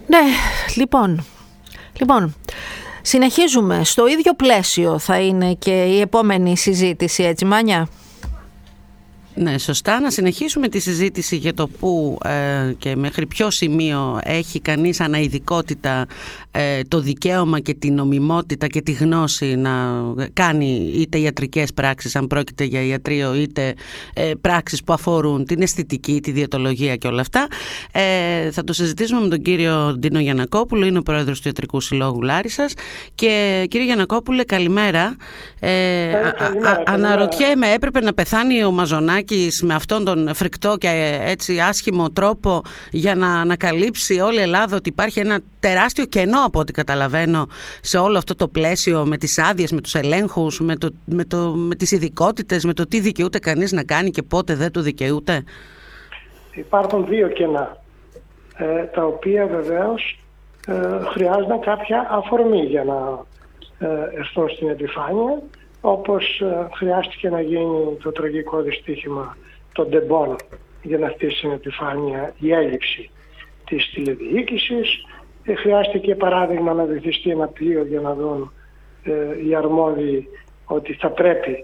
Ναι, λοιπόν, συνεχίζουμε. Στο ίδιο πλαίσιο θα είναι και η επόμενη συζήτηση, έτσι Μάνια? Ναι, σωστά. Να συνεχίσουμε τη συζήτηση για το πού και μέχρι ποιο σημείο έχει κανείς αναειδικότητα το δικαίωμα και την νομιμότητα και τη γνώση να κάνει είτε ιατρικές πράξεις, αν πρόκειται για ιατρείο, είτε πράξεις που αφορούν την αισθητική, τη διαιτολογία και όλα αυτά. Θα το συζητήσουμε με τον κύριο Ντίνο Γιαννακόπουλο, είναι ο πρόεδρος του Ιατρικού Συλλόγου Λάρισσας. Και κύριε Γιαννακόπουλε, καλημέρα. Αναρωτιέμαι, έπρεπε να πεθάνει ο Μαζονάκης με αυτόν τον φρικτό και έτσι άσχημο τρόπο για να ανακαλύψει όλη η Ελλάδα ότι υπάρχει ένα τεράστιο κενό, από ό,τι καταλαβαίνω, σε όλο αυτό το πλαίσιο με τις άδειες, με τους ελέγχους, με τις ειδικότητες, με το τι δικαιούται κανείς να κάνει και πότε δεν το δικαιούται? Υπάρχουν δύο κενά, τα οποία βεβαίως χρειάζεται κάποια αφορμή για να έρθουν στην επιφάνεια, όπως χρειάστηκε να γίνει το τραγικό δυστύχημα των Ντεμπών για να φτάσει στην επιφάνεια η έλλειψη της τηλεδιοίκησης. Χρειάστηκε παράδειγμα να βυθιστεί ένα πλοίο για να δουν οι αρμόδιοι ότι θα πρέπει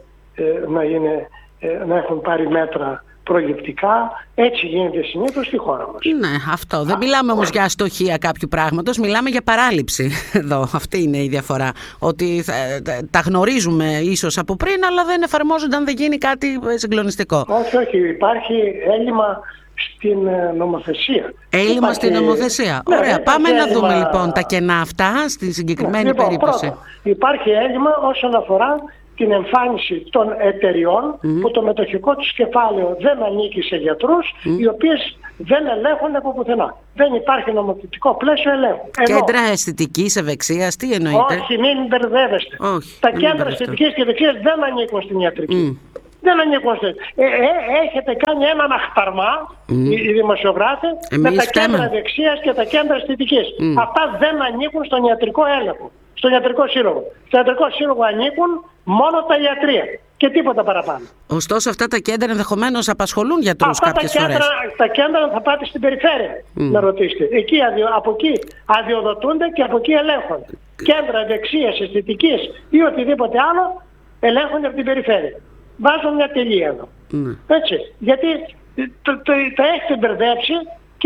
να έχουν πάρει μέτρα προληπτικά. Έτσι γίνεται συνήθως στη χώρα μας. Ναι, αυτό. Δεν μιλάμε όμως για αστοχία κάποιου πράγματος, μιλάμε για παράληψη εδώ. Αυτή είναι η διαφορά. Ότι τα γνωρίζουμε ίσως από πριν, αλλά δεν εφαρμόζονται αν δεν γίνει κάτι συγκλονιστικό. Όχι. Υπάρχει έλλειμμα στην νομοθεσία. Έλλειμμα στην νομοθεσία. Ναι, ωραία. Πάμε να δούμε λοιπόν τα κενά αυτά στη συγκεκριμένη περίπτωση. Πρώτα, υπάρχει έλλειμμα όσον αφορά την εμφάνιση των εταιριών που το μετοχικό τους κεφάλαιο δεν ανήκει σε γιατρούς, οι οποίες δεν ελέγχουν από πουθενά. Δεν υπάρχει νομοθετικό πλαίσιο ελέγχου. Κέντρα αισθητικής ευεξίας, τι εννοείται? Όχι, μην μπερδεύεστε. Τα κέντρα αισθητικής και ευεξίας δεν ανήκουν στην ιατρική. Δεν ανήκουν στην... έχετε κάνει έναν αχταρμά, οι δημοσιογράφοι, με τα κέντρα ευεξίας και τα κέντρα αισθητικής. Αυτά δεν ανήκουν στον ιατρικό έλεγχο. Στον ιατρικό σύλλογο. Στον ιατρικό σύλλογο ανήκουν μόνο τα ιατρία και τίποτα παραπάνω. Ωστόσο, αυτά τα κέντρα ενδεχομένως απασχολούν γιατρούς κάποιες φορές. Τα κέντρα θα πάτε στην περιφέρεια να ρωτήσετε. Από εκεί αδειοδοτούνται και από εκεί ελέγχονται. Κέντρα ευεξίας, αισθητικής ή οτιδήποτε άλλο ελέγχονται από την περιφέρεια. Βάζω μια τελεία εδώ. Έτσι. Γιατί τα έχετε μπερδέψει και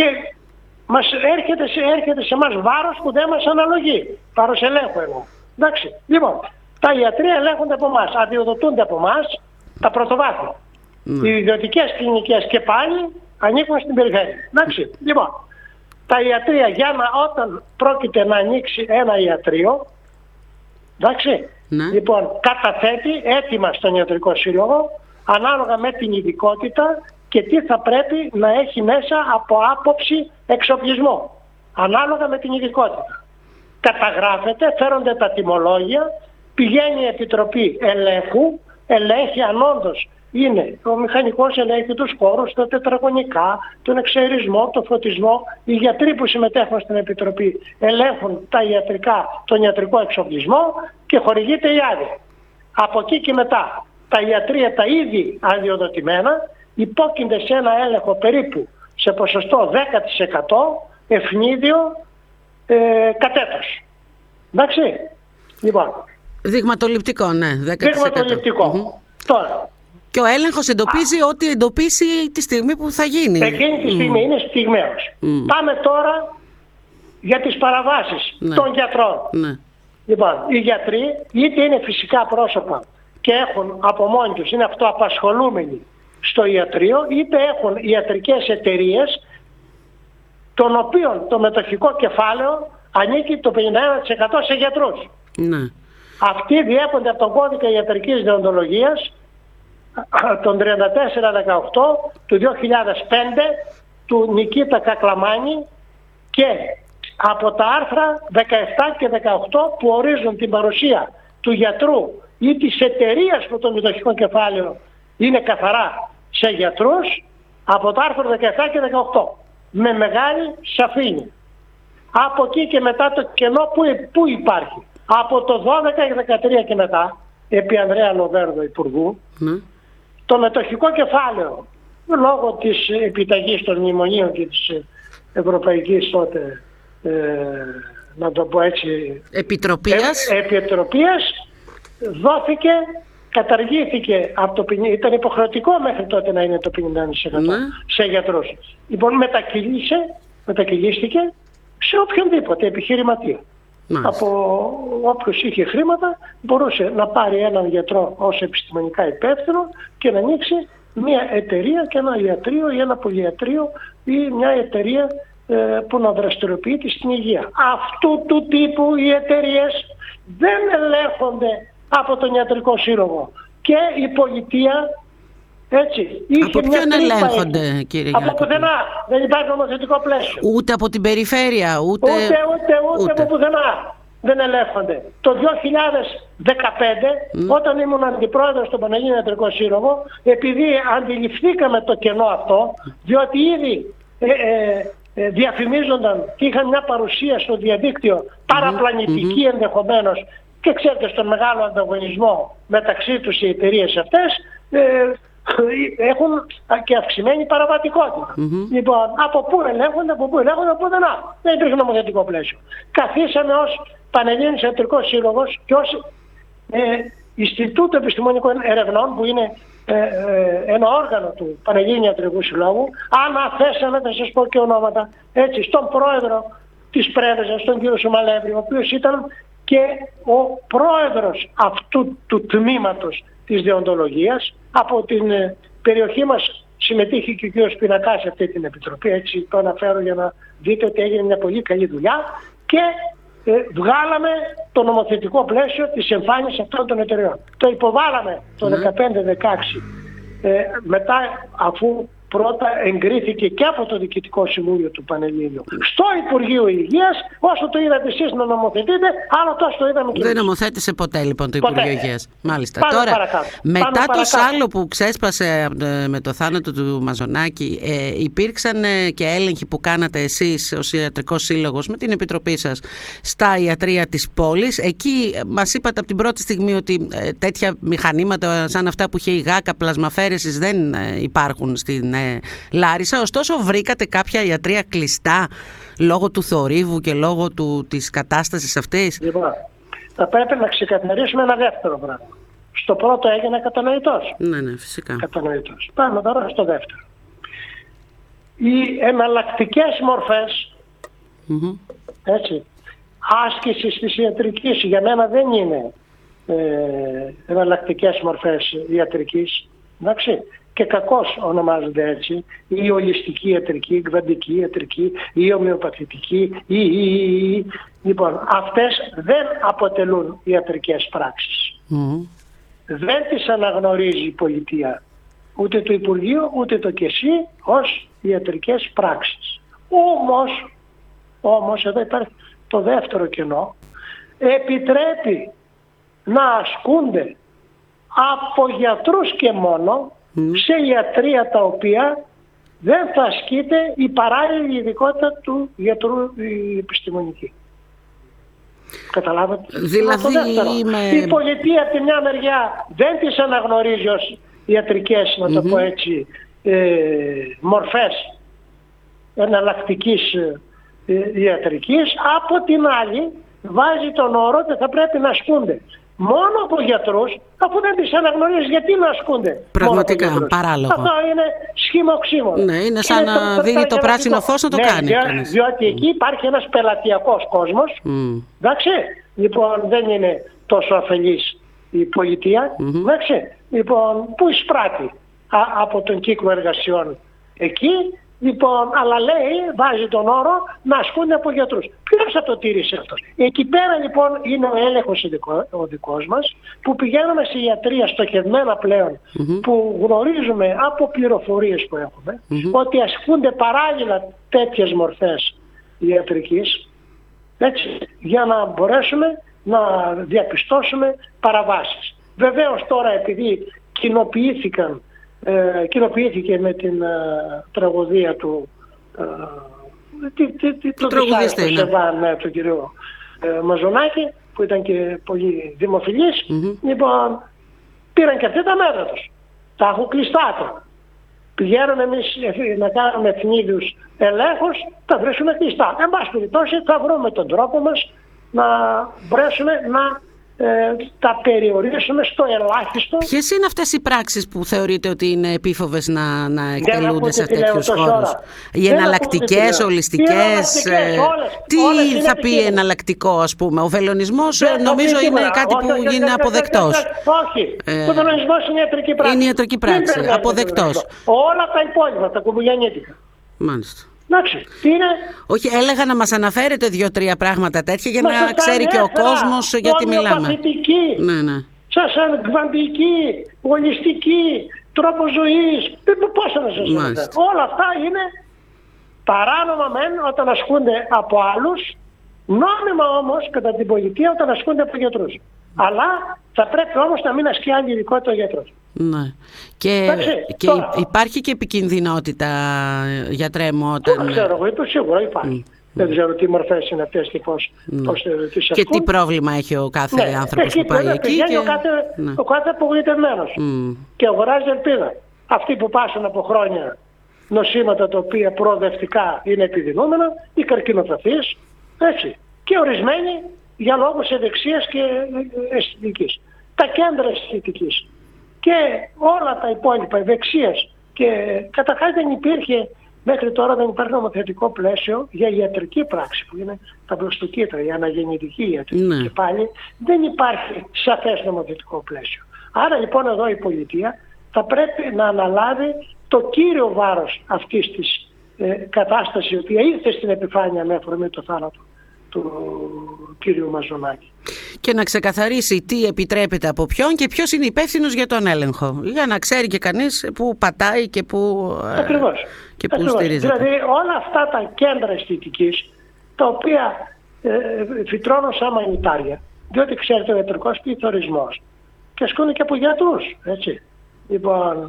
έρχεται σε εμάς βάρος που δεν μας αναλογεί. Βάρος ελέγχου εννοώ. Εντάξει. Λοιπόν, τα ιατρεία ελέγχονται από εμάς, αδειοδοτούνται από εμάς, τα πρωτοβάθμια. Οι ιδιωτικές κλινικές και πάλι ανήκουν στην περιφέρεια. Εντάξει. Λοιπόν, τα ιατρεία όταν πρόκειται να ανοίξει ένα ιατρείο, εντάξει, λοιπόν, καταθέτει έτοιμα στον ιατρικό σύλλογο ανάλογα με την ειδικότητα και τι θα πρέπει να έχει μέσα από άποψη εξοπλισμό. Ανάλογα με την ειδικότητα. Καταγράφεται, φέρονται τα τιμολόγια, πηγαίνει η Επιτροπή Ελέγχου, ελέγχει αν όντως είναι ο μηχανικός, ελέγχει τους χώρους, τα τετραγωνικά, τον εξαερισμό, τον φωτισμό. Οι γιατροί που συμμετέχουν στην Επιτροπή ελέγχουν τον ιατρικό εξοπλισμό και χορηγείται η άδεια. Από εκεί και μετά τα ιατρεία τα ήδη αδειοδοτημένα υπόκεινται σε ένα έλεγχο περίπου σε ποσοστό 10% ευνίδιο κατέτος. Εντάξει. Λοιπόν. Δειγματοληπτικό, ναι. 10%. Δειγματοληπτικό. Τώρα. Και ο έλεγχος εντοπίζει ό,τι εντοπίσει τη στιγμή που θα γίνει. Εκείνη τη στιγμή είναι στιγμαίος. Πάμε τώρα για τις παραβάσεις των γιατρών. Λοιπόν, οι γιατροί είτε είναι φυσικά πρόσωπα και έχουν από μόνοι τους, είναι αυτοαπασχολούμενοι στο ιατρείο, είτε έχουν ιατρικές εταιρείες των οποίων το μετοχικό κεφάλαιο ανήκει το 51% σε γιατρούς. Αυτοί διέπονται από τον κώδικα ιατρικής δεοντολογίας τον 3418 του 2005 του Νικήτα Κακλαμάνη και από τα άρθρα 17 και 18 που ορίζουν την παρουσία του γιατρού ή της εταιρείας που το μετοχικό κεφάλαιο είναι καθαρά σε γιατρούς, από το άρθρο 17 και 18 με μεγάλη σαφήνεια. Από εκεί και μετά το κενό που υπάρχει, από το 12 και 13 και μετά, επί Ανδρέα Λοβέρδο Υπουργού, το μετοχικό κεφάλαιο λόγω της επιταγής των μνημονίων και της ευρωπαϊκής τότε να το πω έτσι, επιτροπίας, δόθηκε, καταργήθηκε από το 50%, ήταν υποχρεωτικό μέχρι τότε να είναι το 51% σε γιατρούς. Λοιπόν, μετακυλίστηκε σε οποιονδήποτε επιχειρηματία. Από όποιος είχε χρήματα μπορούσε να πάρει έναν γιατρό ως επιστημονικά υπεύθυνο και να ανοίξει μια εταιρεία και ένα ιατρείο ή ένα πολυιατρείο ή μια εταιρεία που να δραστηριοποιείται στην υγεία. Αυτού του τύπου οι εταιρείες δεν ελέγχονται από τον Ιατρικό Σύλλογο και η πολιτεία, έτσι, από ποιον ελέγχονται, κύριε Γιάκοπη? Από πουθενά. Δεν υπάρχει νομοθετικό πλαίσιο. Ούτε από την περιφέρεια, ούτε από πουθενά δεν ελέγχονται. Το 2015, όταν ήμουν αντιπρόεδρος στον Πανελλήνιο Ιατρικό Σύλλογο, επειδή αντιληφθήκαμε το κενό αυτό, διότι ήδη διαφημίζονταν και είχαν μια παρουσία στο διαδίκτυο παραπλανητική ενδεχομένως, και ξέρετε, στον μεγάλο ανταγωνισμό μεταξύ τους οι εταιρείες αυτές έχουν και αυξημένη παραβατικότητα. Λοιπόν, από πού ελέγχονται, από πού δεν. Δεν υπήρχε νομοθετικό πλαίσιο. Καθίσαμε ως Πανελλήνιος Ιατρικός Σύλλογος και ως Ινστιτούτο Επιστημονικών Ερευνών, που είναι ένα όργανο του Πανελλήνιου Ιατρικού Συλλόγου, αναθέσαμε, θα σας πω και ονόματα, έτσι, στον πρόεδρο της Πρέβεζας, τον κύριο Σουμαλεύρη, ο οποίος ήταν και ο πρόεδρος αυτού του τμήματος της δεοντολογίας. Από την περιοχή μας συμμετείχε και ο κύριος Πινακάς σε αυτή την επιτροπή, έτσι το αναφέρω για να δείτε ότι έγινε μια πολύ καλή δουλειά, και βγάλαμε το νομοθετικό πλαίσιο της εμφάνισης αυτών των εταιρεών. Το υποβάλαμε το 15-16 μετά, αφού πρώτα εγκρίθηκε και από το Διοικητικό Συμβούλιο του Πανελλήνιου στο Υπουργείο Υγείας. Όσο το είδατε εσείς να νομοθετείτε, άλλο τόσο το είδαμε και εμείς. Δεν νομοθέτησε ποτέ λοιπόν το Υπουργείο Υγείας. Μάλιστα. Πάμε τώρα, παρακάτω. Μετά το σάλο που ξέσπασε με το θάνατο του Μαζονάκη, υπήρξαν και έλεγχοι που κάνατε εσείς ως Ιατρικός Σύλλογος με την Επιτροπή σας στα ιατρεία της πόλης. Εκεί μας είπατε από την πρώτη στιγμή ότι τέτοια μηχανήματα σαν αυτά που είχε η ΓΑΚΑ πλασμαφέρεσης δεν υπάρχουν στην Λάρισα. Ωστόσο, βρήκατε κάποια ιατρεία κλειστά λόγω του θορύβου και λόγω της κατάστασης αυτής? Λοιπόν, θα πρέπει να ξεκαθαρίσουμε ένα δεύτερο πράγμα. Στο πρώτο έγινε κατανοητός. Ναι, φυσικά. Κατανοητός. Πάμε τώρα στο δεύτερο. Οι εναλλακτικές μορφές έτσι, άσκησης της ιατρικής για μένα δεν είναι εναλλακτικές μορφές ιατρικής. Εντάξει. Και κακώς ονομάζονται έτσι, η ολιστική ιατρική, η κβαντική ιατρική, η ομοιοπαθητική, Λοιπόν, αυτές δεν αποτελούν ιατρικές πράξεις. Δεν τις αναγνωρίζει η πολιτεία, ούτε το Υπουργείο, ούτε το ΚΕΣΥ, ως ιατρικές πράξεις. Όμως, εδώ υπάρχει το δεύτερο κενό, επιτρέπει να ασκούνται από γιατρούς και μόνο σε ιατρία τα οποία δεν θα ασκείται η παράλληλη ειδικότητα του γιατρού η επιστημονική. Καταλάβατε? Δηλαδή η πολιτεία από τη μια μεριά δεν τις αναγνωρίζει ως ιατρικές, να το πω έτσι, μορφές εναλλακτικής ιατρικής. Από την άλλη βάζει τον όρο ότι θα πρέπει να ασκούνται μόνο από γιατρούς, αφού δεν τις αναγνωρίζεις, γιατί να ασκούνται? Πραγματικά παράλογο. Αυτό είναι σχήμο-ξύμο. Ναι, είναι σαν να δίνει το πράσινο φως να το κάνει. Διότι εκεί υπάρχει ένας πελατειακός κόσμος. Εντάξει, λοιπόν, δεν είναι τόσο αφελής η πολιτεία. Εντάξει, λοιπόν, που εισπράττει από τον κύκλο εργασιών εκεί. Λοιπόν, αλλά λέει, βάζει τον όρο να ασκούνται από γιατρούς. Ποιος θα το τήρησε αυτό? Εκεί πέρα λοιπόν είναι ο έλεγχος ο δικός μας, που πηγαίνουμε σε ιατρία στοχευμένα πλέον, που γνωρίζουμε από πληροφορίες που έχουμε ότι ασκούνται παράλληλα τέτοιες μορφές ιατρικής, έτσι, για να μπορέσουμε να διαπιστώσουμε παραβάσεις. Βεβαίως τώρα, επειδή κοινοποιήθηκε με την τραγωδία του του κυρίου Μαζονάκη, που ήταν και πολύ δημοφιλής. Λοιπόν, πήραν και αυτοί τα μέτρα τους. Τα έχουν κλειστά τώρα. Πηγαίνουμε εμείς να κάνουμε ευνίδιους ελέγχους, τα βρίσκουμε κλειστά. Εν πάση περιπτώσει θα βρούμε τον τρόπο μας να μπορέσουμε να τα περιορίσουμε στο ελάχιστο. Ποιες είναι αυτές οι πράξεις που θεωρείτε ότι είναι επίφοβες να εκτελούνται σε τέτοιους χώρους? Οι εναλλακτικές, ολιστικές, τι θα πει εναλλακτικό, ας πούμε? Ο βελονισμός νομίζω είναι κάτι που είναι αποδεκτός. Όχι, ο βελονισμός είναι ιατρική πράξη. Είναι ιατρική πράξη, αποδεκτός. Όλα τα υπόλοιπα, τα κουμπουλιανίτικα. Μάλιστα. Όχι, έλεγα να μας αναφέρετε 2-3 πράγματα τέτοια για να ξέρει και ο κόσμος γιατί μιλάμε. Ναι. Σαν κβαντική, ολιστική, τρόπο ζωής, πώς να σας αναφέρω. Όλα αυτά είναι παράνομα μεν όταν ασκούνται από άλλους, νόμιμα όμως κατά την πολιτεία όταν ασκούνται από γιατρούς. Αλλά θα πρέπει όμως να μην ασκεί άλλη ειδικότητα ο γιατρός. Ναι. Και υπάρχει και επικινδυνότητα, γιατρέ μου, όταν... Δεν ξέρω εγώ, σίγουρα υπάρχει. Δεν ξέρω τι μορφές είναι αυτές και πώς τις ασκούν. Και τι πρόβλημα έχει ο κάθε άνθρωπος που πάει εκεί. Πηγαίνει ο κάθε απογοητευμένος και αγοράζει ελπίδα. Αυτοί που πάσουν από χρόνια νοσήματα τα οποία προοδευτικά είναι επιδεινούμενα, οι καρκινοπαθείς, έτσι. Και ορισμένοι για λόγους ευεξίας και αισθητικής. Τα κέντρα αισθητικής και όλα τα υπόλοιπα ευεξίας και καταρχάς δεν υπήρχε, μέχρι τώρα δεν υπάρχει νομοθετικό πλαίσιο για ιατρική πράξη που είναι τα μπροστοκύτταρα, η αναγεννητική ιατρική και πάλι δεν υπάρχει σαφές νομοθετικό πλαίσιο. Άρα λοιπόν εδώ η πολιτεία θα πρέπει να αναλάβει το κύριο βάρος αυτής της κατάστασης η οποία ήρθε στην επιφάνεια με αφορμή το θάνατο του κύριου Μαζονάκη. Και να ξεκαθαρίσει τι επιτρέπεται από ποιον και ποιος είναι υπεύθυνος για τον έλεγχο. Για να ξέρει και κανείς που πατάει και που στηρίζεται. Δηλαδή όλα αυτά τα κέντρα αισθητικής τα οποία φυτρώνουν σαν μανιτάρια, διότι ξέρετε ο ιατρικός πληθωρισμός και ασκούν και από γιατρούς, έτσι. Λοιπόν,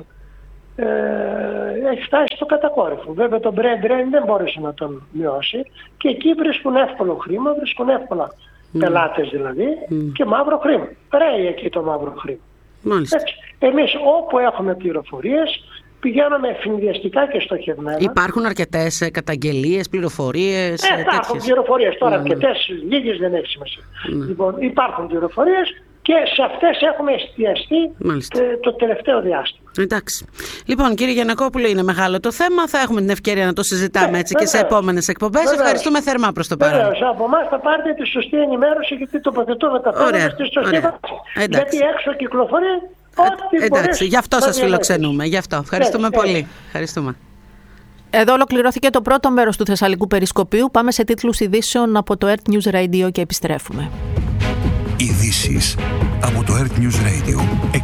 έχει φτάσει στο κατακόρυφο. Βέβαια το brain drain δεν μπόρεσε να τον μειώσει και εκεί βρίσκουν εύκολο χρήμα, βρίσκουν εύκολα πελάτες δηλαδή και μαύρο χρήμα. Ρέει εκεί το μαύρο χρήμα. Έτσι. Εμείς όπου έχουμε πληροφορίες πηγαίνουμε ευνηδιαστικά και στοχευμένα. Υπάρχουν αρκετές καταγγελίες, πληροφορίες? Υπάρχουν πληροφορίες τώρα, αρκετές, λίγες δεν έχει σημασία. Λοιπόν, υπάρχουν πληροφορίες και σε αυτές έχουμε εστιαστεί το τελευταίο διάστημα. Εντάξει. Λοιπόν, κύριε Γιαννακόπουλε, είναι μεγάλο το θέμα. Θα έχουμε την ευκαιρία να το συζητάμε έτσι και σε επόμενες εκπομπές. Ευχαριστούμε θερμά προς το παρόν. Από εμάς θα πάρετε τη σωστή ενημέρωση γιατί τοποθετούμε τα θέματα στη σωστή βάση. Γιατί έξω κυκλοφορεί ό,τι εντάξει, γι' αυτό σας φιλοξενούμε. Γι' αυτό. Ευχαριστούμε πολύ. Ευχαριστούμε. Εδώ ολοκληρώθηκε το πρώτο μέρος του Θεσσαλικού Περισκοπίου. Πάμε σε τίτλους ειδήσεων από το Earth News Radio και επιστρέφουμε. Ειδήσεις από το Earth News Radio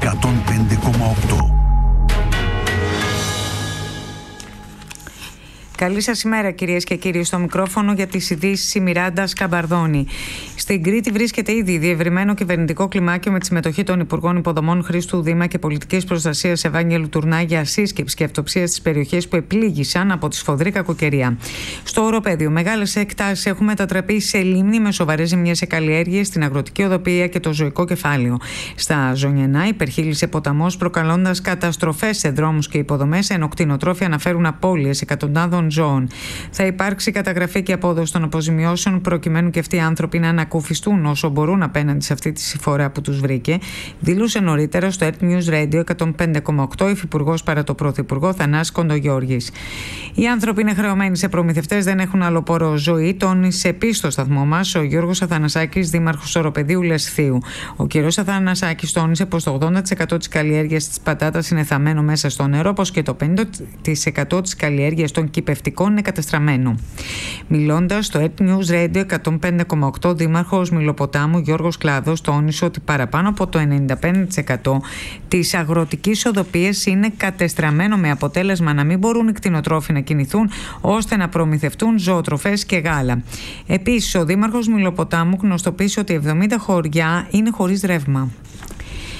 105,8. Καλή σας ημέρα κυρίες και κύριοι, στο μικρόφωνο για τις ειδήσεις η Μιράντα Σκαμπαρδόνη. Στην Κρήτη βρίσκεται ήδη διευρυμένο κυβερνητικό κλιμάκιο με τη συμμετοχή των Υπουργών Υποδομών Χρήστου Δήμα και Πολιτικής Προστασίας Ευάγγελου Τουρνά για σύσκεψη και αυτοψία στις περιοχές που επλήγησαν από τη σφοδρή κακοκαιρία. Στο οροπέδιο, μεγάλες εκτάσεις έχουν μετατραπεί σε λίμνη με σοβαρές ζημιές σε καλλιέργειες, στην αγροτική οδοποιία και το ζωικό κεφάλαιο. Στα Ζωνιανά υπερχείλησε ποταμός προκαλώντας καταστροφές σε δρόμους και υποδομές, ενώ κτηνοτρόφοι αναφέρουν απώλειες εκατοντάδων ζώων. Θα υπάρξει καταγραφή και απόδοση των αποζημιώσεων προκειμένου και αυτοί οι άνθρωποι να ανακουφιστούν όσο μπορούν απέναντι σε αυτή τη συμφορά που τους βρήκε, δήλωσε νωρίτερα στο Earth News Radio 105,8 υφυπουργός παρά το Πρωθυπουργό Θανάσης Κοντογιώργης. Οι άνθρωποι είναι χρεωμένοι σε προμηθευτές, δεν έχουν άλλο πόρο ζωή, τόνισε επίσης στο σταθμό μας ο Γιώργος Αθανασάκης, δήμαρχος Οροπεδίου Λεσθίου. Ο κ. Αθανασάκης τόνισε πως το 80% της καλλιέργειας της πατάτας είναι θαμμένο μέσα στο νερό, όπως και το 50% της καλλιέργειας των κυπευτικών είναι κατεστραμμένο. Μιλώντας στο Earth News Radio 105,8, δήμαρχος Μιλοποτάμου Γιώργος Κλάδος τόνισε ότι παραπάνω από το 95% της αγροτικής οδοποιίας είναι κατεστραμμένο, με αποτέλεσμα να μην μπορούν οι κτηνοτρόφοι να κινηθούν ώστε να προμηθευτούν ζωοτροφές και γάλα. Επίσης, ο δήμαρχος Μιλοποτάμου γνωστοποίησε ότι 70 χωριά είναι χωρίς ρεύμα.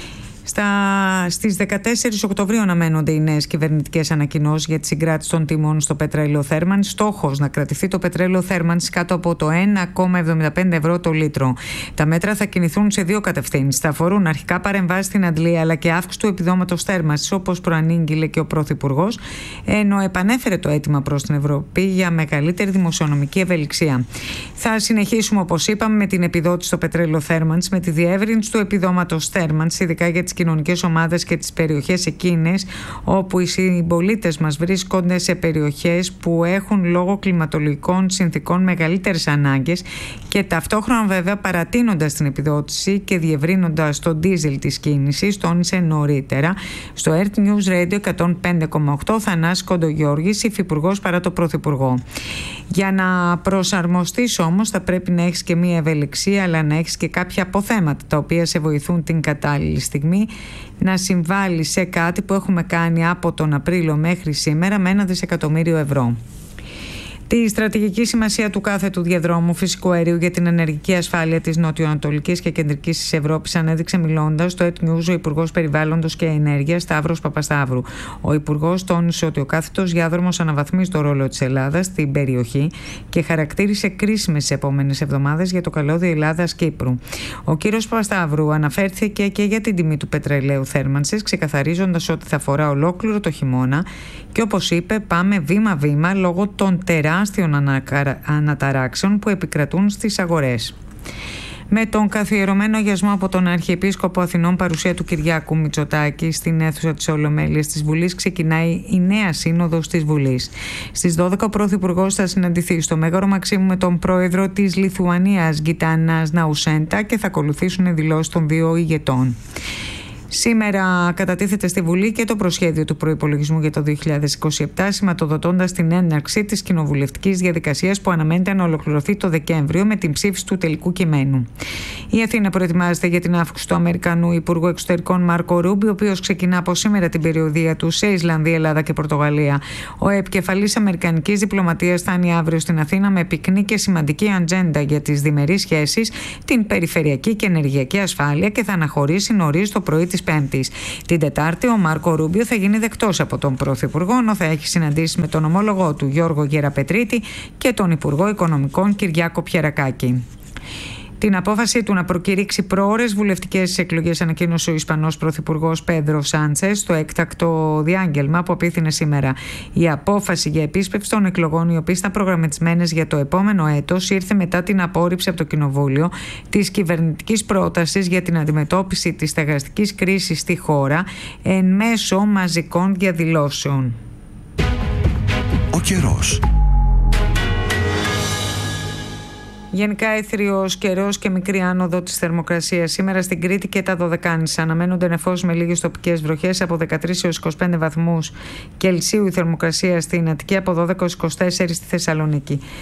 Στις 14 Οκτωβρίου αναμένονται οι νέες κυβερνητικές ανακοινώσεις για τη συγκράτηση των τιμών στο πετρέλαιο θέρμανσης. Στόχος να κρατηθεί το πετρέλαιο θέρμανσης κάτω από το 1,75 ευρώ το λίτρο. Τα μέτρα θα κινηθούν σε δύο κατευθύνσεις. Θα αφορούν αρχικά παρεμβάσεις στην αντλία αλλά και αύξηση του επιδόματος θέρμανσης, όπως προανήγγειλε και ο Πρωθυπουργός, ενώ επανέφερε το αίτημα προς την Ευρώπη για μεγαλύτερη δημοσιονομική ευελιξία. Θα συνεχίσουμε, όπως είπαμε, με την επιδότηση στο πετρέλαιο θέρμανσης, με τη διεύρυνση του επιδόματος θέρμανσης, ειδικά για τις κοινωνικές ομάδες και τις περιοχές εκείνες όπου οι συμπολίτες μας βρίσκονται σε περιοχές που έχουν λόγω κλιματολογικών συνθηκών μεγαλύτερες ανάγκες, και ταυτόχρονα βέβαια παρατείνοντας την επιδότηση και διευρύνοντας το ντίζελ της κίνησης, τόνισε νωρίτερα στο Earth News Radio 105,8 Θανάσης Κοντογιώργης, υφυπουργός παρά το Πρωθυπουργό. Για να προσαρμοστείς όμως θα πρέπει να έχεις και μία ευελιξία, αλλά να έχεις και κάποια αποθέματα τα οποία σε βοηθούν την κατάλληλη στιγμή να συμβάλλει σε κάτι που έχουμε κάνει από τον Απρίλιο μέχρι σήμερα με 1 δισεκατομμύριο ευρώ. Τη στρατηγική σημασία του κάθετου διαδρόμου φυσικού αερίου για την ενεργειακή ασφάλεια της νοτιοανατολικής και κεντρικής της Ευρώπης ανέδειξε μιλώντας στο Earth News ο Υπουργός Περιβάλλοντος και Ενέργειας Σταύρος Παπασταύρου. Ο Υπουργός τόνισε ότι ο κάθετος διάδρομος αναβαθμίζει το ρόλο της Ελλάδας στην περιοχή και χαρακτήρισε κρίσιμες τις επόμενες εβδομάδες για το καλώδιο Ελλάδας-Κύπρου. Ο κύριος Παπασταύρου αναφέρθηκε και για την τιμή του πετρελαίου θέρμανσης, ξεκαθαρίζοντας ότι θα αφορά ολόκληρο το χειμώνα και, όπως είπε, πάμε βήμα-βήμα λόγω των τεράστιων αναταράξεων που επικρατούν στις αγορές. Με τον καθιερωμένο αγιασμό από τον Αρχιεπίσκοπο Αθηνών, παρουσία του Κυριάκου Μητσοτάκη στην αίθουσα της Ολομέλειας της Βουλής, ξεκινάει η νέα σύνοδος της Βουλής. Στις 12 ο Πρωθυπουργός θα συναντηθεί στο Μέγαρο Μαξίμου με τον πρόεδρο της Λιθουανίας Γκιτάνας Ναουσέντα και θα ακολουθήσουν δηλώσεις των δύο ηγετών. Σήμερα κατατίθεται στη Βουλή και το προσχέδιο του προϋπολογισμού για το 2027, σηματοδοτώντας την έναρξη της κοινοβουλευτικής διαδικασίας που αναμένεται να ολοκληρωθεί το Δεκέμβριο με την ψήφιση του τελικού κειμένου. Η Αθήνα προετοιμάζεται για την αύξηση του Αμερικανού Υπουργού Εξωτερικών Μάρκο Ρούμπιο, ο οποίος ξεκινά από σήμερα την περιοδεία του σε Ισλανδία, Ελλάδα και Πορτογαλία. Ο επικεφαλής αμερικανικής διπλωματίας φτάνει αύριο στην Αθήνα με πυκνή και σημαντική ατζέντα για τις διμερείς σχέσεις, την περιφερειακή και ενεργειακή ασφάλεια και θα αναχωρήσει νωρίς το πρωί της Πέμπτης. Την Τετάρτη ο Μάρκο Ρούμπιο θα γίνει δεκτός από τον Πρωθυπουργό, ενώ θα έχει συναντήσει με τον ομόλογό του Γιώργο Γεραπετρίτη και τον Υπουργό Οικονομικών Κυριάκο Πιερακάκη. Την απόφαση του να προκηρύξει προώρες βουλευτικές εκλογές ανακοίνωσε ο Ισπανός Πρωθυπουργός Πέντρο Σάντσες στο έκτακτο διάγγελμα που απίθυνε σήμερα. Η απόφαση για επίσπευση των εκλογών, οι οποίες ήταν προγραμματισμένες για το επόμενο έτος, ήρθε μετά την απόρριψη από το Κοινοβούλιο της κυβερνητικής πρότασης για την αντιμετώπιση της στεγαστικής κρίσης στη χώρα εν μέσω μαζικών διαδηλώσεων. Ο καιρός. Γενικά έθριος καιρός και μικρή άνοδο της θερμοκρασίας. Σήμερα στην Κρήτη και τα Δωδεκάνησα αναμένονται νεφώσεις με λίγες τοπικές βροχές από 13 έως 25 βαθμούς Κελσίου. Η θερμοκρασία στην Αττική από 12 έως 24 στη Θεσσαλονίκη.